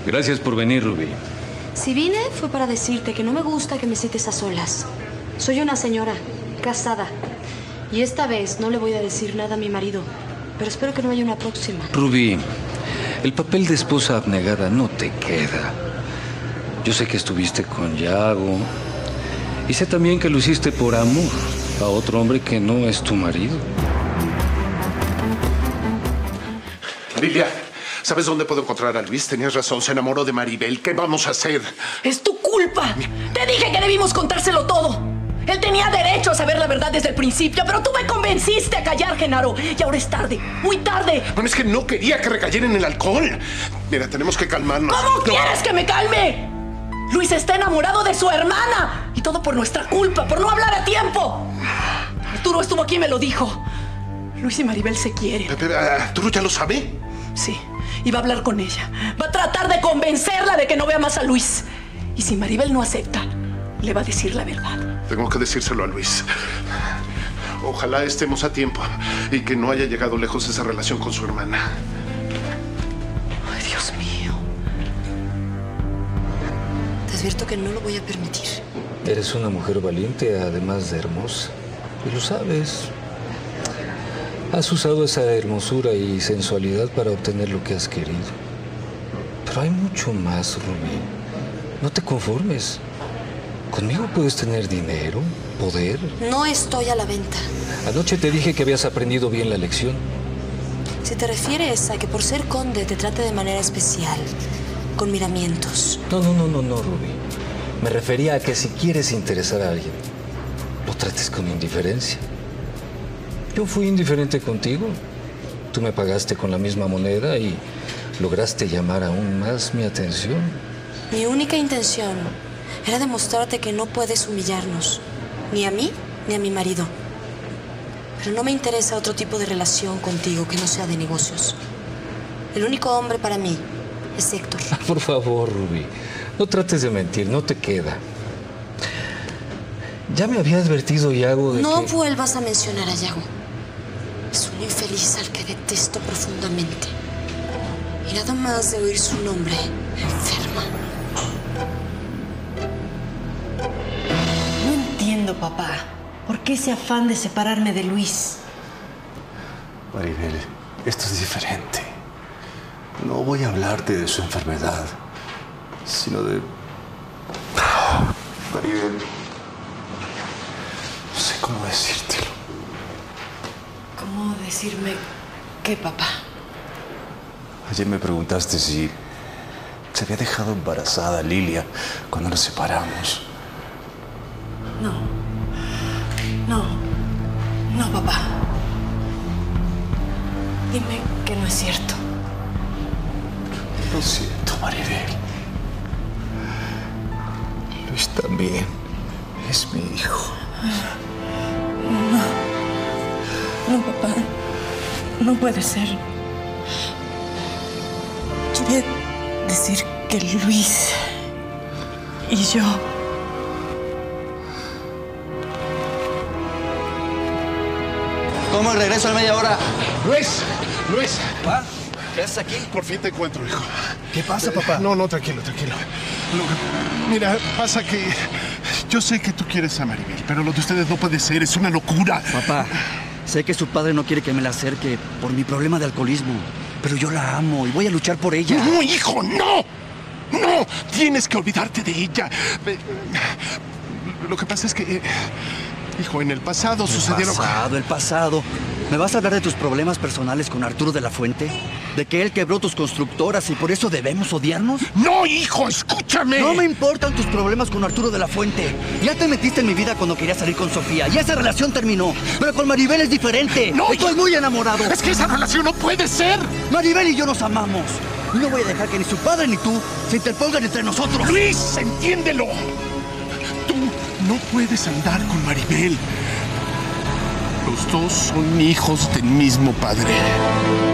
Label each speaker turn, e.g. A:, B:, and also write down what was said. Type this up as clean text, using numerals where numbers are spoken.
A: Gracias por venir, Ruby.
B: Si vine fue para decirte que no me gusta que me cites a solas. Soy una señora, casada. Y esta vez no le voy a decir nada a mi marido. Pero espero que no haya una próxima.
A: Ruby, el papel de esposa abnegada no te queda. Yo sé que estuviste con Yago. Y sé también que lo hiciste por amor a otro hombre que no es tu marido.
C: Lilia, ¿sabes dónde puedo encontrar a Luis? Tenías razón, se enamoró de Maribel. ¿Qué vamos a hacer?
D: ¡Es tu culpa! Te dije que debimos contárselo todo. Él tenía derecho a saber la verdad desde el principio, pero tú me convenciste a callar, Genaro. Y ahora es tarde, muy tarde.
C: Bueno, es que no quería que recayera en el alcohol. Mira, tenemos que calmarnos.
D: ¿Cómo quieres que me calme? Luis está enamorado de su hermana. Y todo por nuestra culpa, por no hablar a tiempo. Arturo estuvo aquí y me lo dijo. Luis y Maribel se quieren.
C: ¿Arturo ya lo sabe?
D: Sí, y va a hablar con ella. Va a tratar de convencerla de que no vea más a Luis. Y si Maribel no acepta, le va a decir la verdad.
C: Tengo que decírselo a Luis. Ojalá estemos a tiempo y que no haya llegado lejos esa relación con su hermana.
D: Ay, Dios mío.
B: Te advierto que no lo voy a permitir.
A: Eres una mujer valiente, además de hermosa. Y lo sabes. Has usado esa hermosura y sensualidad para obtener lo que has querido. Pero hay mucho más, Ruby. No te conformes. Conmigo puedes tener dinero, poder.
B: No estoy a la venta.
A: Anoche te dije que habías aprendido bien la lección.
B: Si te refieres a que por ser conde te trate de manera especial, con miramientos.
A: No, Ruby. Me refería a que si quieres interesar a alguien, lo trates con indiferencia. Yo fui indiferente contigo. Tú me pagaste con la misma moneda y lograste llamar aún más mi atención.
B: Mi única intención era demostrarte que no puedes humillarnos, ni a mí ni a mi marido. Pero no me interesa otro tipo de relación contigo que no sea de negocios. El único hombre para mí es Héctor.
A: Por favor, Ruby, no trates de mentir, no te queda. Ya me había advertido Yago de
B: No
A: que...
B: vuelvas a mencionar a Yago. Es un infeliz al que detesto profundamente. Y nada más de oír su nombre, me enferma.
E: No entiendo, papá. ¿Por qué ese afán de separarme de Luis?
F: Maribel, esto es diferente. No voy a hablarte de su enfermedad, sino de... Maribel, no sé cómo decírtelo.
E: ¿Cómo decirme qué, papá?
F: Ayer me preguntaste si se había dejado embarazada Lilia cuando nos separamos.
E: No, papá. Dime que no es cierto.
F: Lo siento, Maribel. Luis también es mi hijo.
E: No, papá. No puede ser. Quiere decir que Luis y yo...
G: ¿Cómo regreso en media hora?
C: Luis.
G: ¿Papá? ¿Qué haces aquí?
C: Por fin te encuentro, hijo.
G: ¿Qué pasa, papá?
C: No, tranquilo. Mira, pasa que yo sé que tú quieres a Maribel, pero lo de ustedes no puede ser, es una locura.
G: Papá, sé que su padre no quiere que me la acerque por mi problema de alcoholismo, pero yo la amo y voy a luchar por ella.
C: No, hijo, no. No, tienes que olvidarte de ella. Lo que pasa es que, hijo, en el pasado sucedieron...
G: El pasado. ¿Me vas a hablar de tus problemas personales con Arturo de la Fuente? ¿De que él quebró tus constructoras y por eso debemos odiarnos?
C: No, hijo, escúchame.
G: No me importan tus problemas con Arturo de la Fuente. Ya te metiste en mi vida cuando quería salir con Sofía y esa relación terminó. Pero con Maribel es diferente.
C: No,
G: estoy muy enamorado.
C: Es que esa relación no puede ser.
G: Maribel y yo nos amamos. Y no voy a dejar que ni su padre ni tú se interpongan entre nosotros.
C: Luis, entiéndelo. Tú no puedes andar con Maribel. Los dos son hijos del mismo padre.